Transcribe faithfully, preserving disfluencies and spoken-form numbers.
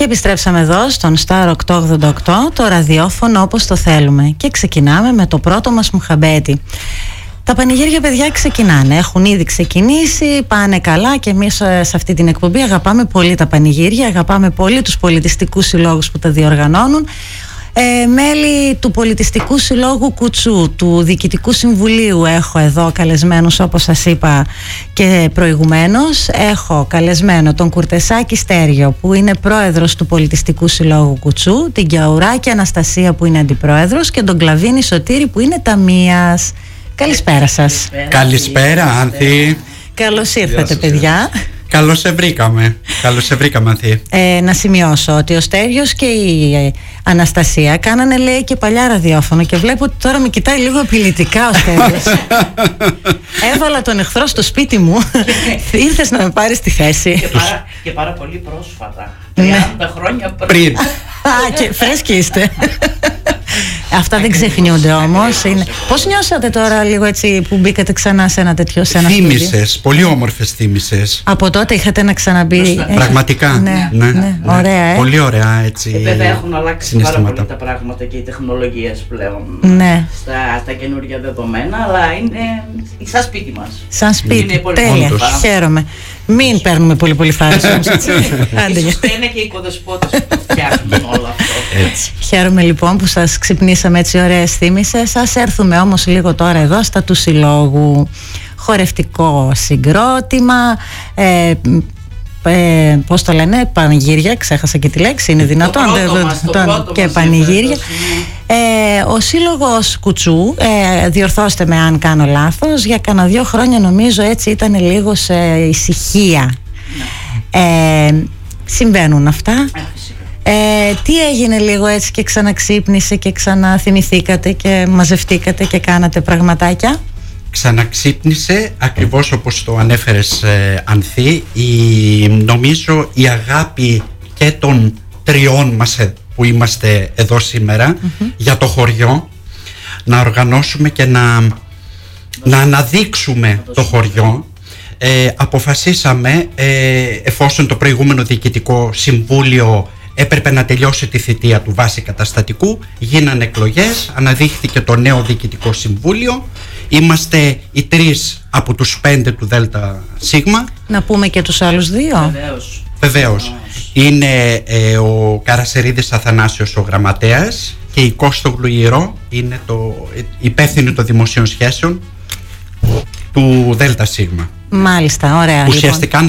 επιστρέψαμε εδώ στον Star οκτακόσια ογδόντα οκτώ, το ραδιόφωνο όπως το θέλουμε. Και ξεκινάμε με το πρώτο μας μουχαμπέτι. Τα πανηγύρια, παιδιά, ξεκινάνε. Έχουν ήδη ξεκινήσει, πάνε καλά και εμείς σε αυτή την εκπομπή αγαπάμε πολύ τα πανηγύρια, αγαπάμε πολύ τους πολιτιστικούς συλλόγους που τα διοργανώνουν. Ε, μέλη του Πολιτιστικού Συλλόγου Κουτσού, του Διοικητικού Συμβουλίου έχω εδώ καλεσμένους, όπως σας είπα και προηγουμένως. Έχω καλεσμένο τον Κουρτεσάκη Στέργιο, που είναι πρόεδρος του Πολιτιστικού Συλλόγου Κουτσού, την Κιαουράκη Αναστασία, που είναι αντιπρόεδρος, και τον Κλαβίνη Σωτήρη, που είναι ταμείας. Καλησπέρα σας. Καλησπέρα, Άνθη. Καλώς ήρθατε, παιδιά. Καλώς σε βρήκαμε. Καλώς σε βρήκαμε, Ανθή. Ε, να σημειώσω ότι ο Στέργιος και η Αναστασία κάνανε, λέει, και παλιά ραδιόφωνο, και βλέπω ότι τώρα με κοιτάει λίγο απειλητικά ο Στέργιος. Έβαλα τον εχθρό στο σπίτι μου. Ήρθες να με πάρεις τη θέση. Και πάρα, και πάρα πολύ πρόσφατα. τριάντα χρόνια πριν. Α, και φρέσκοι είστε. Αυτά δεν ξεχνιούνται όμως. Είναι... Πώς νιώσατε τώρα λίγο έτσι που μπήκατε ξανά σε ένα τέτοιο σένα? Θύμησες, πολύ όμορφες θύμησες. Από τότε είχατε να ξαναμπεί. Πραγματικά. Ναι, ναι, ναι, ναι. Ωραία, ε. Πολύ ωραία, έτσι. Και βέβαια έχουν αλλάξει πάρα πολύ τα πράγματα και οι τεχνολογίες πλέον, ναι, στα, στα καινούργια δεδομένα, αλλά είναι σαν σπίτι μας. Σαν σπίτι, είναι πολύ τέλεια, χαίρομαι. Μην παίρνουμε πολύ πολύ θάρρος όμως, έτσι. Ίσως δεν είναι και οι οικοδεσπότες που το φτιάχνουν όλο αυτό. Έτσι. Χαίρομαι λοιπόν που σας ξυπνήσαμε έτσι ωραίες θύμησες. Ας έρθουμε όμως λίγο τώρα εδώ στα του Συλλόγου. Χορευτικό συγκρότημα, ε, ε, πώς το λένε, πανηγύρια, ξέχασα και τη λέξη, είναι δυνατόν? Το πρώτο μας, το πρώτο και μας πανηγύρια. Ε, ο Σύλλογος Κουτσού, ε, διορθώστε με αν κάνω λάθος, για κάνα δύο χρόνια νομίζω έτσι ήταν λίγο σε ησυχία. Ναι. Ε, συμβαίνουν αυτά. Ε, τι έγινε λίγο έτσι και ξαναξύπνησε και ξαναθυμηθήκατε και μαζευτήκατε και κάνατε πραγματάκια? Ξαναξύπνησε, ακριβώς όπως το ανέφερες, ε, Ανθή, η, νομίζω η αγάπη και των τριών μας που είμαστε εδώ σήμερα, mm-hmm, για το χωριό, να οργανώσουμε και να, να αναδείξουμε το χωριό. Ε, αποφασίσαμε, ε, εφόσον το προηγούμενο Διοικητικό Συμβούλιο έπρεπε να τελειώσει τη θητεία του βάση καταστατικού, γίνανε εκλογές, αναδείχθηκε το νέο Διοικητικό Συμβούλιο. Είμαστε οι τρεις από τους πέντε του Δέλτα Σίγμα. Να πούμε και τους άλλους δύο. Βεβαίως. Βεβαίως. Είναι ε, ο Καρασερίδης Αθανάσιος, ο γραμματέας, και η Κώστογλου Ιερό είναι το υπεύθυνο των δημοσίων σχέσεων του Δέλτα Σίγμα. Μάλιστα, ωραία. Ουσιαστικά, λοιπόν,